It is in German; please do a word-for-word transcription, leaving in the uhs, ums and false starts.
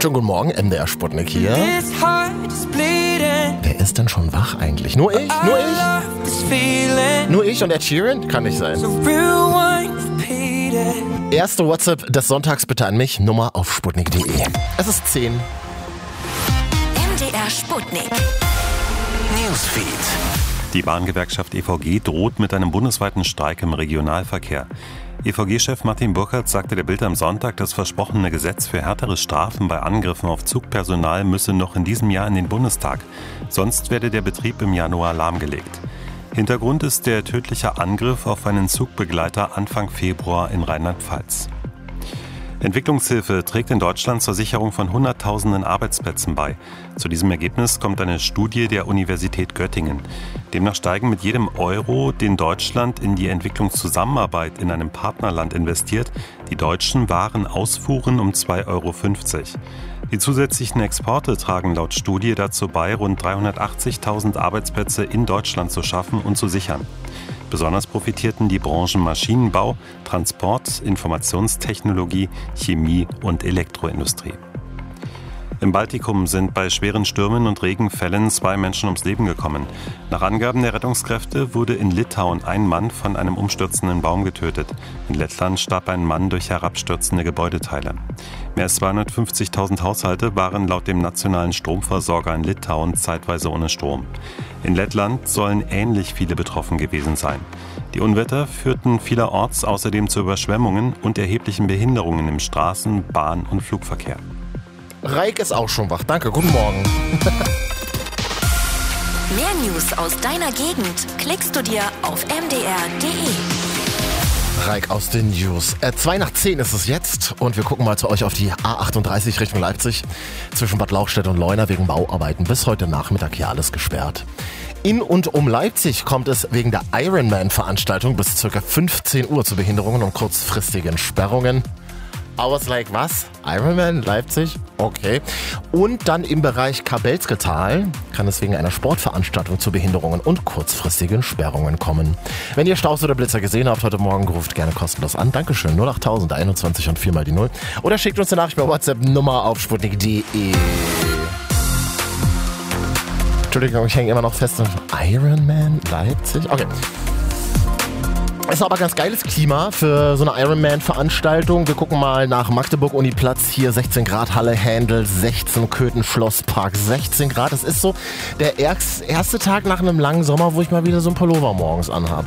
Schönen guten Morgen, M D R Sputnik hier. Wer ist denn schon wach eigentlich? Nur ich? Nur ich? Nur ich und Ed Sheeran? Kann nicht sein. Erste WhatsApp des Sonntags bitte an mich, Nummer auf sputnik punkt de. Es ist zehn. M D R Sputnik. Newsfeed. Die Bahngewerkschaft E V G droht mit einem bundesweiten Streik im Regionalverkehr. E V G-Chef Martin Burkhardt sagte der Bild am Sonntag, das versprochene Gesetz für härtere Strafen bei Angriffen auf Zugpersonal müsse noch in diesem Jahr in den Bundestag. Sonst werde der Betrieb im Januar lahmgelegt. Hintergrund ist der tödliche Angriff auf einen Zugbegleiter Anfang Februar in Rheinland-Pfalz. Entwicklungshilfe trägt in Deutschland zur Sicherung von Hunderttausenden Arbeitsplätzen bei. Zu diesem Ergebnis kommt eine Studie der Universität Göttingen. Demnach steigen mit jedem Euro, den Deutschland in die Entwicklungszusammenarbeit in einem Partnerland investiert, die deutschen Warenausfuhren um zwei Euro fünfzig. Die zusätzlichen Exporte tragen laut Studie dazu bei, rund dreihundertachtzigtausend Arbeitsplätze in Deutschland zu schaffen und zu sichern. Besonders profitierten die Branchen Maschinenbau, Transport, Informationstechnologie, Chemie und Elektroindustrie. Im Baltikum sind bei schweren Stürmen und Regenfällen zwei Menschen ums Leben gekommen. Nach Angaben der Rettungskräfte wurde in Litauen ein Mann von einem umstürzenden Baum getötet. In Lettland starb ein Mann durch herabstürzende Gebäudeteile. Mehr als zweihundertfünfzigtausend Haushalte waren laut dem nationalen Stromversorger in Litauen zeitweise ohne Strom. In Lettland sollen ähnlich viele betroffen gewesen sein. Die Unwetter führten vielerorts außerdem zu Überschwemmungen und erheblichen Behinderungen im Straßen-, Bahn- und Flugverkehr. Reik ist auch schon wach. Danke, guten Morgen. Mehr News aus deiner Gegend klickst du dir auf m d r punkt de. Reik aus den News. Äh, zwei nach zehn ist es jetzt und wir gucken mal zu euch auf die A achtunddreißig Richtung Leipzig. Zwischen Bad Lauchstädt und Leuna wegen Bauarbeiten bis heute Nachmittag hier alles gesperrt. In und um Leipzig kommt es wegen der Ironman-Veranstaltung bis ca. fünfzehn Uhr zu Behinderungen und kurzfristigen Sperrungen. I was like, was? Ironman, Leipzig? Okay. Und dann im Bereich Kabelske-Tal kann es wegen einer Sportveranstaltung zu Behinderungen und kurzfristigen Sperrungen kommen. Wenn ihr Staus oder Blitzer gesehen habt heute Morgen, ruft gerne kostenlos an. Dankeschön. null acht null null einundzwanzig und vier mal die null. Oder schickt uns eine Nachricht per WhatsApp-Nummer auf sputnik punkt de. Entschuldigung, ich hänge immer noch fest. Ironman, Leipzig? Okay. Es ist aber ganz geiles Klima für so eine Ironman-Veranstaltung. Wir gucken mal nach Magdeburg-Uniplatz. Hier sechzehn Grad, Halle, Händel, sechzehn, Köthen, Schlosspark, sechzehn Grad. Das ist so der erste Tag nach einem langen Sommer, wo ich mal wieder so ein Pullover morgens anhabe.